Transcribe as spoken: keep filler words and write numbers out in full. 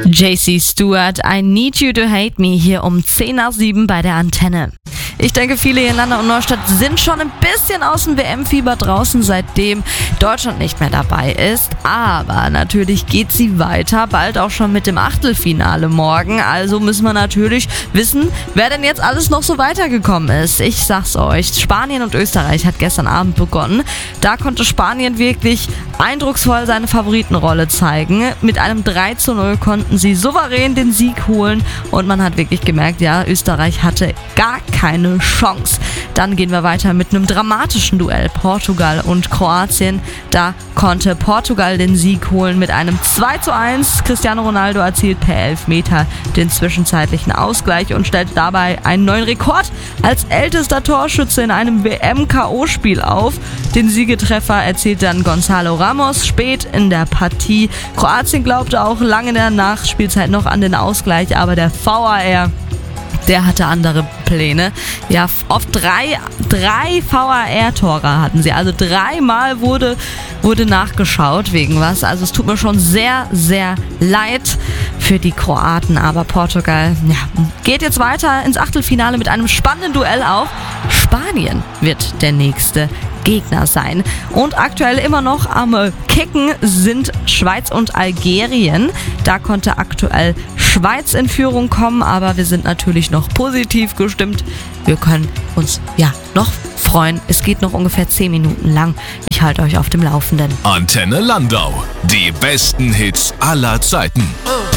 J C Stewart, I Need You to Hate Me, hier um zehn nach sieben bei der Antenne. Ich denke, viele hier in Landau und Neustadt sind schon ein bisschen aus dem W M-Fieber draußen, seitdem Deutschland nicht mehr dabei ist. Aber natürlich geht sie weiter, bald auch schon mit dem Achtelfinale morgen. Also müssen wir natürlich wissen, wer denn jetzt alles noch so weitergekommen ist. Ich sag's euch, Spanien und Österreich hat gestern Abend begonnen. Da konnte Spanien wirklich eindrucksvoll seine Favoritenrolle zeigen. Mit einem drei zu null konnten sie souverän den Sieg holen und man hat wirklich gemerkt, ja, Österreich hatte gar keine Chance. Dann gehen wir weiter mit einem dramatischen Duell, Portugal und Kroatien. Da konnte Portugal den Sieg holen mit einem zwei zu eins. Cristiano Ronaldo erzielt per Elfmeter den zwischenzeitlichen Ausgleich und stellt dabei einen neuen Rekord als ältester Torschütze in einem W M-K O-Spiel auf. Den Siegetreffer erzielt dann Gonzalo Ramos spät in der Partie. Kroatien glaubte auch lange in der Nachspielzeit noch an den Ausgleich, aber der V A R, der hatte andere Pläne. Ja, auf drei, drei V A R-Tore hatten sie. Also dreimal wurde, wurde nachgeschaut wegen was. Also es tut mir schon sehr, sehr leid für die Kroaten. Aber Portugal ja, geht jetzt weiter ins Achtelfinale mit einem spannenden Duell auf. Spanien wird der nächste Gegner sein. Und aktuell immer noch am Kicken sind Schweiz und Algerien. Da konnte aktuell Schweiz in Führung kommen, aber wir sind natürlich noch positiv gestimmt. Wir können uns ja noch freuen. Es geht noch ungefähr zehn Minuten lang. Ich halte euch auf dem Laufenden. Antenne Landau. Die besten Hits aller Zeiten.